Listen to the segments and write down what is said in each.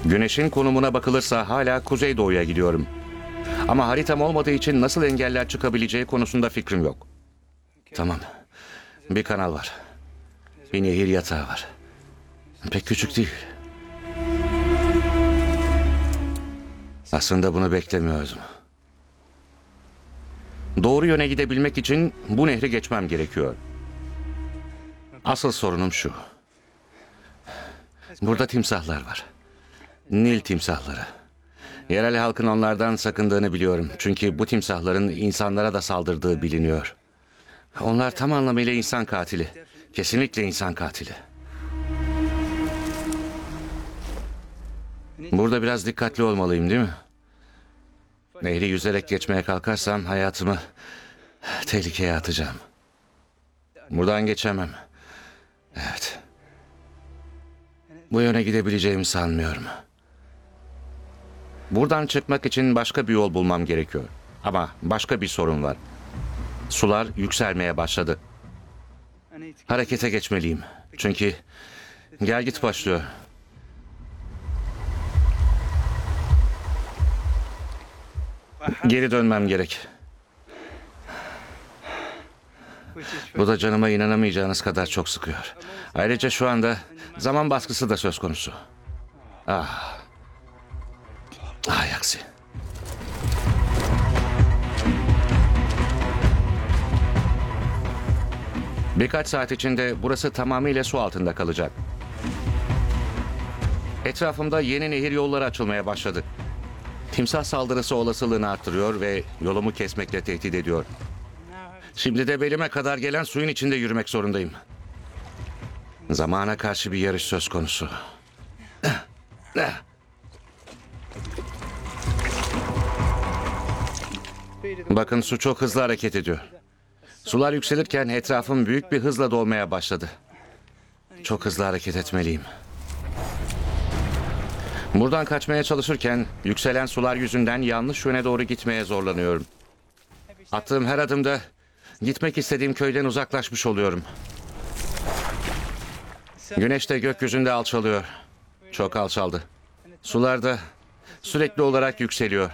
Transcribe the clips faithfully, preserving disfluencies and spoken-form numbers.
Güneşin konumuna bakılırsa hala kuzeydoğuya gidiyorum. Ama haritam olmadığı için nasıl engeller çıkabileceği konusunda fikrim yok. Tamam. Bir kanal var. Bir nehir yatağı var. Pek küçük değil. Aslında bunu beklemiyordum. Doğru yöne gidebilmek için bu nehri geçmem gerekiyor. Asıl sorunum şu. Burada timsahlar var. Nil timsahları. Yerel halkın onlardan sakındığını biliyorum. Çünkü bu timsahların insanlara da saldırdığı biliniyor. Onlar tam anlamıyla insan katili. Kesinlikle insan katili. Burada biraz dikkatli olmalıyım, değil mi? Nehri yüzerek geçmeye kalkarsam hayatımı tehlikeye atacağım. Buradan geçemem. Evet. Bu yöne gidebileceğimi sanmıyorum. Buradan çıkmak için başka bir yol bulmam gerekiyor. Ama başka bir sorun var. Sular yükselmeye başladı. Harekete geçmeliyim. Çünkü gelgit başlıyor. Geri dönmem gerek. Bu da canıma inanamayacağınız kadar çok sıkıyor. Ayrıca şu anda zaman baskısı da söz konusu. Ah. Ah aksi. Birkaç saat içinde burası tamamıyla su altında kalacak. Etrafımda yeni nehir yolları açılmaya başladı. Timsah saldırısı olasılığını arttırıyor ve yolumu kesmekle tehdit ediyor. Şimdi de belime kadar gelen suyun içinde yürümek zorundayım. Zamana karşı bir yarış söz konusu. Bakın su çok hızlı hareket ediyor. Sular yükselirken etrafım büyük bir hızla dolmaya başladı. Çok hızlı hareket etmeliyim. Buradan kaçmaya çalışırken yükselen sular yüzünden yanlış yöne doğru gitmeye zorlanıyorum. Attığım her adımda gitmek istediğim köyden uzaklaşmış oluyorum. Güneş de gökyüzünde alçalıyor. Çok alçaldı. Sular da sürekli olarak yükseliyor.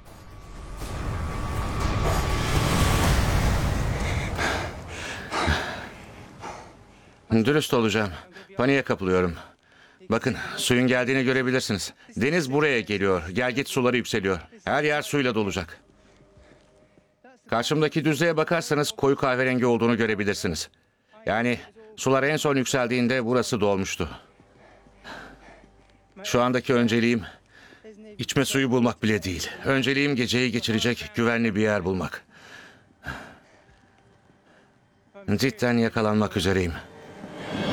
Dürüst olacağım. Paniğe kapılıyorum. Bakın suyun geldiğini görebilirsiniz. Deniz buraya geliyor. Gelgit suları yükseliyor. Her yer suyla dolacak. Karşımdaki düzlüğe bakarsanız koyu kahverengi olduğunu görebilirsiniz. Yani sular en son yükseldiğinde burası dolmuştu. Şu andaki önceliğim içme suyu bulmak bile değil. Önceliğim geceyi geçirecek güvenli bir yer bulmak. Cidden yakalanmak üzereyim.